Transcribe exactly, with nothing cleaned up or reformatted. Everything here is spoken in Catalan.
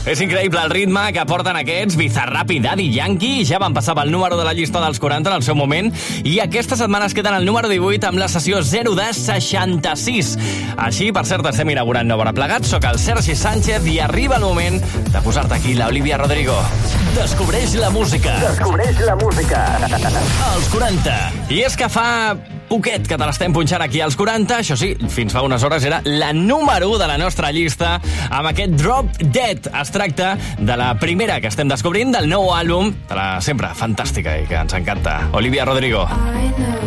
És increïble el ritme que porten aquests, Bizarrap i Daddy Yankee. Ja van passar pel número de la llista dels quaranta en el seu moment i aquesta setmana es queden al número divuit amb la sessió zero de seixanta-sis. Així, per cert, estem inaugurant nova hora plegats. Soc el Sergi Sánchez i arriba el moment de posar-te aquí l'Olivia Rodrigo. Descobreix la música. Descobreix la música. Els quaranta. I és que fa poquet que te l'estem punxant aquí als quaranta. Això sí, fins fa unes hores era la número u de la nostra llista amb aquest Drop Dead. Es tracta de la primera que estem descobrint del nou àlbum de la sempre fantàstica i que ens encanta, Olivia Rodrigo.